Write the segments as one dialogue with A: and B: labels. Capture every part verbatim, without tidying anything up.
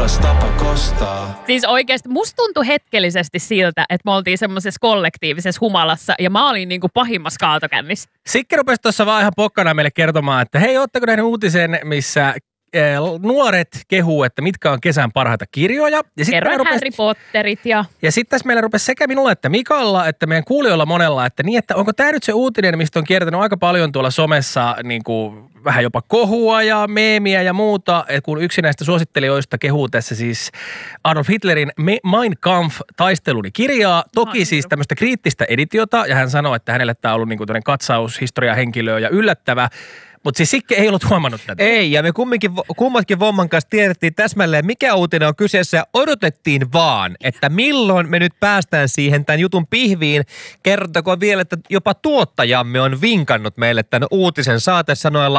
A: paras tapa kostaa.
B: Siis oikeasti musta tuntui hetkellisesti siltä, että me oltiin semmoisessa kollektiivisessa humalassa ja mä olin niinku pahimmassa kaatokännissä.
C: Sikke rupesi tuossa vaan ihan pokkana meille kertomaan, että hei, ootteko nähnyt uutisen, missä eh, nuoret kehuu, että mitkä on kesän parhaita kirjoja. Ja
B: Kerroin
C: rupesi,
B: Harry Potterit ja...
C: Ja sitten tässä meillä rupesi sekä minulla että Mikalla, että meidän kuulijoilla monella, että niin, että onko tämä nyt se uutinen, mistä on kiertänyt aika paljon tuolla somessa niin kuin vähän jopa kohua ja meemiä ja muuta, että kun yksi näistä suosittelijoista kehuu tässä siis Adolf Hitlerin Mein Kampf-taisteluni kirjaa, toki siis tämmöistä kriittistä editiota, ja hän sanoi, että hänelle tämä on ollut niin kuin katsaus historiahenkilöä ja yllättävä. Mutta siis Sikke ei ollut huomannut tätä.
D: Ei, ja me kumminkin, kummatkin Vomman kanssa tiedettiin täsmälleen, mikä uutinen on kyseessä, ja odotettiin vaan, että milloin me nyt päästään siihen tämän jutun pihviin. Kertotakoon vielä, että jopa tuottajamme on vinkannut meille tämän uutisen saatesanoilla.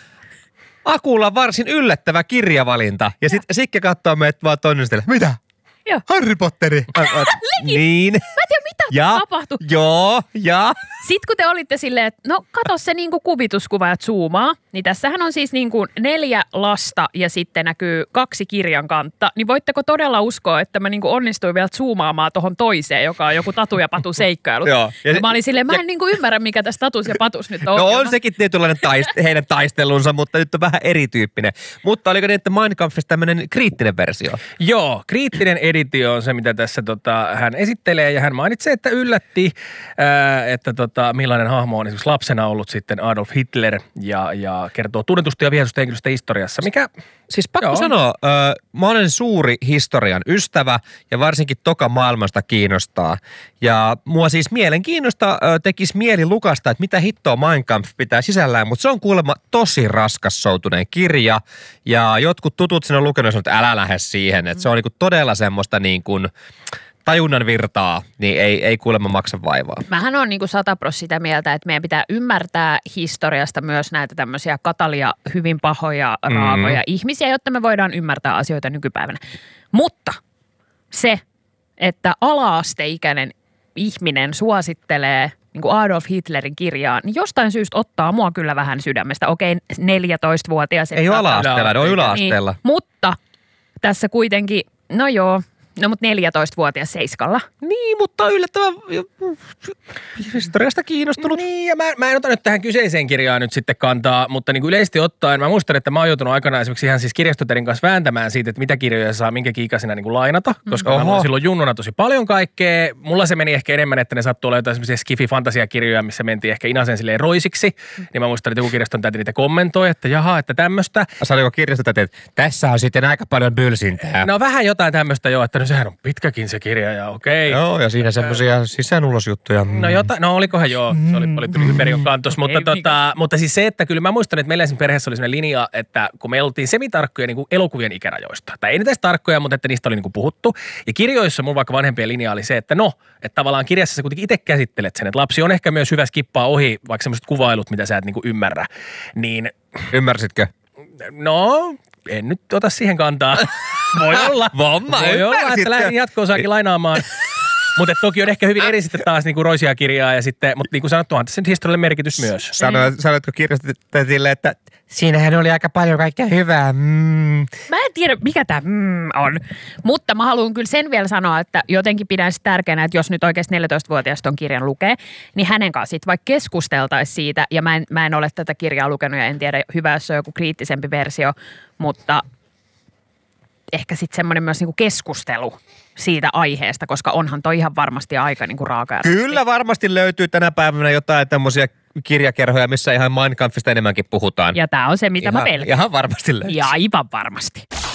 D: Akulla varsin yllättävä kirjavalinta. Ja sitten Sikke katsoo meitä vaan toinen sille, mitä?
B: Joo.
D: Harry Potteri. Niin.
B: Mä en tiedä, mitä
D: ja,
B: tapahtui.
D: Joo, ja.
B: Sitten kun te olitte silleen, että no kato se niinku kuvituskuva ja zoomaa, niin tässähän on siis niinku neljä lasta ja sitten näkyy kaksi kirjan kantta. Niin voitteko todella uskoa, että mä niinku onnistuin vielä zoomaamaan tohon toiseen, joka on joku Tatu ja Patu seikkailu.
D: Joo.
B: Ja, ja mä olin silleen, mä en ja, niinku ymmärrä, mikä tässä Tatus ja Patus nyt on.
D: No on sekin tietynlainen taist- heidän taistelunsa, mutta nyt on vähän erityyppinen. Mutta oliko niin, että Mein Kampfista tämmöinen kriittinen versio?
C: Joo, kriittinen editio on se, mitä tässä tota, hän esittelee, ja hän mainitsee, että yllätti, ää, että tota, millainen hahmo on esimerkiksi lapsena ollut sitten Adolf Hitler, ja, ja kertoo tunnetusta ja viehätystä henkilöstä historiassa, mikä...
D: Siis pakko
C: joo.
D: sanoa, äh, mä olen suuri historian ystävä, ja varsinkin toka maailmasta kiinnostaa. Ja mua siis mielenkiinnosta äh, tekisi mieli lukasta, että mitä hittoa Mein Kampf pitää sisällään, mutta se on kuulemma tosi raskassoutuneen kirja, ja jotkut tutut sen on lukenut ja sanoo, että älä lähde siihen, että se on niinku todella semmoista niin kuin tajunnan virtaa, niin ei, ei kuulemma maksa vaivaa.
B: Mähän on niinku satapros sitä mieltä, että meidän pitää ymmärtää historiasta myös näitä tämmöisiä katalia hyvin pahoja, raakoja mm. ihmisiä, jotta me voidaan ymmärtää asioita nykypäivänä. Mutta se, että ala-asteikäinen ihminen suosittelee niin kuin Adolf Hitlerin kirjaa, niin jostain syystä ottaa mua kyllä vähän sydämestä. Okei, neljätoistavuotias.
D: Ei ole ala-asteella, ne on yläasteella.
B: Niin, mutta tässä kuitenkin, no joo, no mutta neljätoistavuotias seiskalla.
D: Niin, mutta yllättävän historiasta kiinnostunut.
C: Niin, ja mä, mä en ota nyt tähän kyseiseen kirjaan nyt sitten kantaa, mutta niin kuin yleisesti ottaen, mä muistan, että mä oon joutunut aikanaan esimerkiksi ihan siis kirjastoterin kanssa vääntämään siitä, että mitä kirjoja saa minkäkin ikäisenä niin kuin lainata, koska mm. mä luin silloin junnuna tosi paljon kaikkea. Mulla se meni ehkä enemmän, että ne sattui olla jotain semmoisia skifi-fantasiakirjoja, missä mentiin ehkä inasen silleen roisiksi, mm. niin mä muistan, että joku kirjaston täytyy niitä kommentoi, että jaha, että tämmöistä.
D: Sanoiko kirjastotäti, että tässä on sitten aika paljon bylsintää.
C: No vähän jotain tämmöistä jo, että no sehän on pitkäkin se kirja ja okei.
D: Joo, ja siinä semmoisia sisäänulosjuttuja.
C: No jotain, no olikohan joo, se oli poliittinen Hyperion kantos, mutta, tota, mutta siis se, että kyllä mä muistan, että meillä esimerkiksi perheessä oli sellainen linja, että kun me oltiin semitarkkoja niin kuin elokuvien ikärajoista, tai ei nyt edes tarkkoja, mutta että niistä oli niin kuin puhuttu, ja kirjoissa mun vaikka vanhempien linja oli se, että no, että tavallaan kirjassa sä kuitenkin itse käsittelet sen, että lapsi on ehkä myös hyvä skippaa ohi vaikka semmoiset kuvailut, mitä sä et niin kuin ymmärrä, niin...
D: Ymmärsitkö?
C: No, en nyt ota siihen kantaa. Voi olla.
D: Vamma,
C: Voi olla, että lähdin jatko-osaakin lainaamaan. Mutta toki on ehkä hyvin eri sitten taas niinku roisia kirjaa ja sitten, mutta niin kuin sanottu, on tässä nyt historiallinen merkitys myös.
D: Sanoit, sanoitko kirjastotetille, että siinähän oli aika paljon kaikkea hyvää. Mm.
B: Mä en tiedä, mikä tämä mm on, mutta mä haluan kyllä sen vielä sanoa, että jotenkin pidän sitä tärkeänä, että jos nyt oikeasti neljätoistavuotias ton kirjan lukee, niin hänen kanssa sitten vaikka keskusteltaisiin siitä, ja mä en, mä en ole tätä kirjaa lukenut ja en tiedä, hyvä, jos se on joku kriittisempi versio, mutta ehkä sitten semmoinen myös niinku keskustelu siitä aiheesta, koska onhan toi ihan varmasti aika niinku raaka.
D: Kyllä varmasti löytyy tänä päivänä jotain tämmöisiä kirjakerhoja, missä ihan Mein Kampfista enemmänkin puhutaan.
B: Ja tää on se, mitä
D: ihan,
B: mä pelkään.
D: Ihan varmasti löytyy.
B: Ja aivan varmasti.